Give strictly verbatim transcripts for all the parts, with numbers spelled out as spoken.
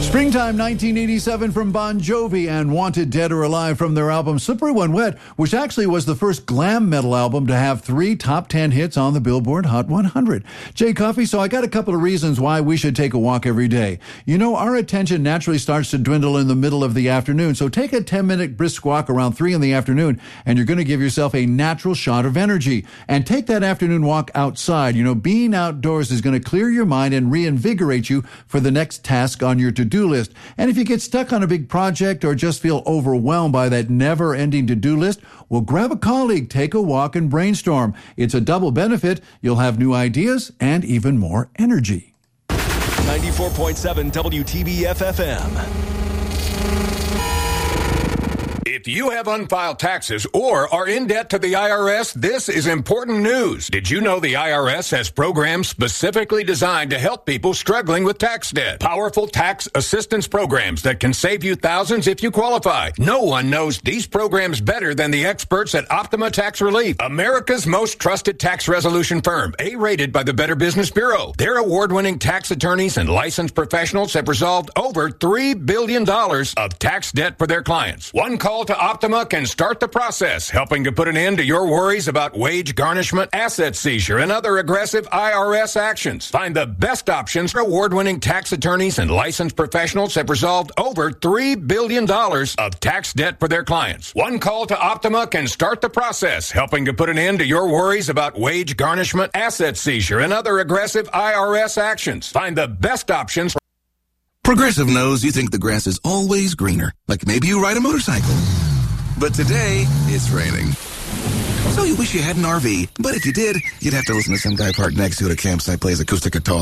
Springtime nineteen eighty-seven from Bon Jovi and Wanted Dead or Alive from their album Slippery When Wet, which actually was the first glam metal album to have three top ten hits on the Billboard Hot one hundred. Jay Coffey, so I got a couple of reasons why we should take a walk every day. You know, our attention naturally starts to dwindle in the middle of the afternoon, so take a ten-minute brisk walk around three in the afternoon, and you're going to give yourself a natural shot of energy. And take that afternoon walk outside. You know, being outdoors is going to clear your mind and reinvigorate you for the next task on your to-do list. And if you get stuck on a big project or just feel overwhelmed by that never-ending to-do list, well, grab a colleague, take a walk, and brainstorm. It's a double benefit. You'll have new ideas and even more energy. ninety-four point seven W T B F F M. If you have unfiled taxes or are in debt to the I R S, this is important news. Did you know the I R S has programs specifically designed to help people struggling with tax debt? Powerful tax assistance programs that can save you thousands if you qualify. No one knows these programs better than the experts at Optima Tax Relief, America's most trusted tax resolution firm, A-rated by the Better Business Bureau. Their award-winning tax attorneys and licensed professionals have resolved over three billion dollars of tax debt for their clients. One call to Optima can start the process, helping to put an end to your worries about wage garnishment, asset seizure, and other aggressive I R S actions. Find the best options. Award-winning tax attorneys and licensed professionals have resolved over three billion dollars of tax debt for their clients. One call to Optima can start the process, helping to put an end to your worries about wage garnishment, asset seizure, and other aggressive I R S actions. Find the best options. Progressive knows you think the grass is always greener, like maybe you ride a motorcycle. But today, it's raining. So you wish you had an R V, but if you did, you'd have to listen to some guy parked next to it at a campsite plays acoustic guitar.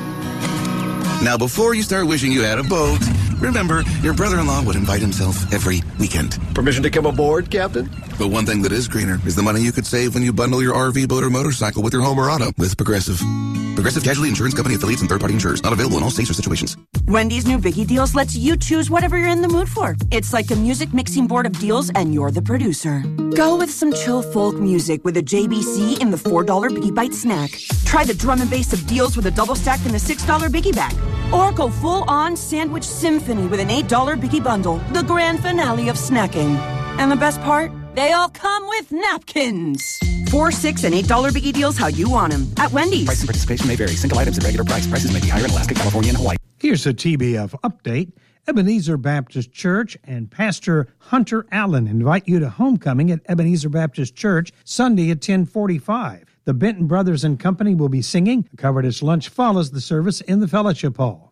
Now, before you start wishing you had a boat, remember, your brother-in-law would invite himself every weekend. Permission to come aboard, Captain? But one thing that is greener is the money you could save when you bundle your R V, boat, or motorcycle with your home or auto with Progressive. Progressive Casualty Insurance Company affiliates and third-party insurers. Not available in all states or situations. Wendy's new Biggie Deals lets you choose whatever you're in the mood for. It's like a music mixing board of deals, and you're the producer. Go with some chill folk music with a J B C in the four dollar Biggie Bite snack. Try the drum and bass of deals with a double stack in the six dollar Biggie Bag. Or go full-on sandwich symphony with an eight dollar Biggie Bundle. The grand finale of snacking. And the best part? They all come with napkins. Four, six, and eight dollar Biggie Deals how you want them at Wendy's. Price and participation may vary. Single items at regular price. Prices may be higher in Alaska, California, and Hawaii. Here's a T B F update. Ebenezer Baptist Church and Pastor Hunter Allen invite you to homecoming at Ebenezer Baptist Church Sunday at ten forty-five. The Benton Brothers and Company will be singing. A covered its lunch follows the service in the fellowship hall.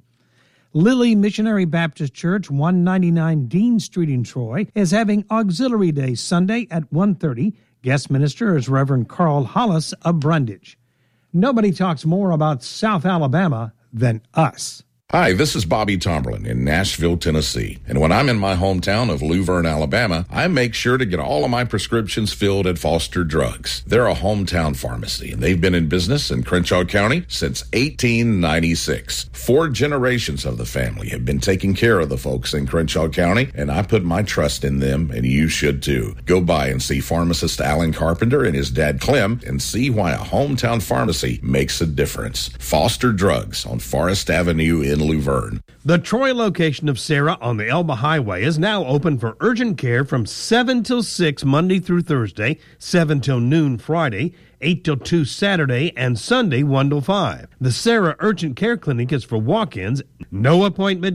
Lily Missionary Baptist Church, one ninety-nine Dean Street in Troy, is having Auxiliary Day Sunday at one thirty. Guest minister is Reverend Carl Hollis of Brundage. Nobody talks more about South Alabama than us. Hi, this is Bobby Tomberlin in Nashville, Tennessee. And when I'm in my hometown of Luverne, Alabama, I make sure to get all of my prescriptions filled at Foster Drugs. They're a hometown pharmacy, and they've been in business in Crenshaw County since eighteen ninety-six. Four generations of the family have been taking care of the folks in Crenshaw County, and I put my trust in them, and you should too. Go by and see pharmacist Alan Carpenter and his dad Clem and see why a hometown pharmacy makes a difference. Foster Drugs on Forest Avenue in Luverne. The Troy location of Sarah on the Elba Highway is now open for urgent care from seven till six Monday through Thursday, seven till noon Friday, eight till two Saturday, and Sunday one till five. The Sarah Urgent Care Clinic is for walk-ins, no appointment